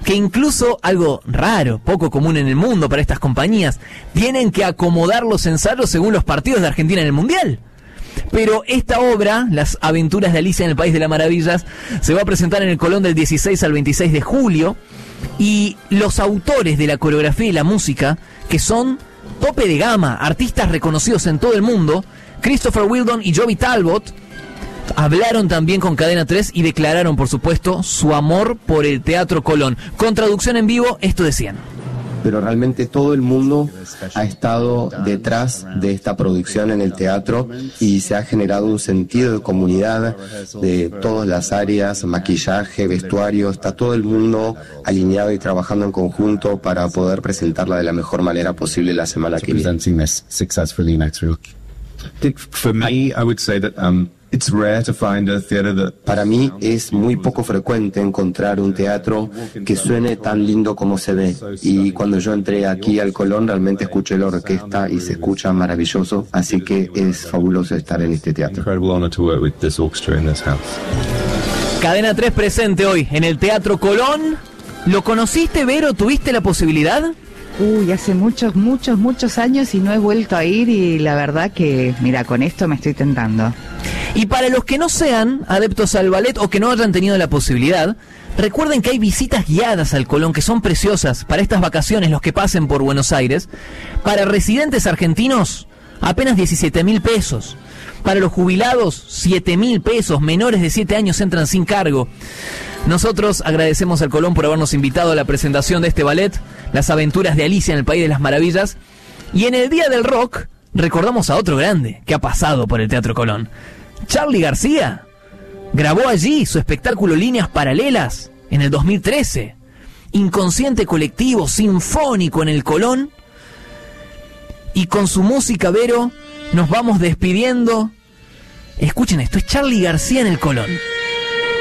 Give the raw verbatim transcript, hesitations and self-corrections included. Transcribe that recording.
que incluso algo raro, poco común en el mundo para estas compañías, tienen que acomodar los ensayos según los partidos de Argentina en el Mundial. Pero esta obra, Las aventuras de Alicia en el País de las Maravillas, se va a presentar en el Colón del dieciséis al veintiséis de julio, y los autores de la coreografía y la música, que son tope de gama, artistas reconocidos en todo el mundo, Christopher Wheeldon y Joby Talbot, hablaron también con Cadena tres y declararon, por supuesto, su amor por el Teatro Colón. Con traducción en vivo, esto decían. Pero realmente todo el mundo ha estado detrás de esta producción en el teatro y se ha generado un sentido de comunidad de todas las áreas, maquillaje, vestuario, está todo el mundo alineado y trabajando en conjunto para poder presentarla de la mejor manera posible la semana que viene. For me, I would say that um, it's rare to find a theater that... Para mí es muy poco frecuente encontrar un teatro que suene tan lindo como se ve. Y cuando yo entré aquí al Colón, realmente escuché la orquesta y se escucha maravilloso. Así que es fabuloso estar en este teatro. Incredible honor to work with this orchestra in this house. Cadena tres presente hoy en el Teatro Colón. ¿Lo conociste, Vero? ¿Tuviste la posibilidad? Uy, hace muchos, muchos, muchos años y no he vuelto a ir, y la verdad que, mira, con esto me estoy tentando. Y para los que no sean adeptos al ballet o que no hayan tenido la posibilidad, recuerden que hay visitas guiadas al Colón que son preciosas para estas vacaciones, los que pasen por Buenos Aires. Para residentes argentinos, apenas diecisiete mil pesos. Para los jubilados, siete mil pesos. Menores de siete años entran sin cargo. Nosotros agradecemos al Colón por habernos invitado a la presentación de este ballet, Las aventuras de Alicia en el País de las Maravillas. Y en el Día del Rock recordamos a otro grande que ha pasado por el Teatro Colón. Charly García grabó allí su espectáculo Líneas Paralelas en el dos mil trece. Inconsciente colectivo, sinfónico en el Colón. Y con su música, Vero, nos vamos despidiendo. Escuchen esto, es Charly García en el Colón.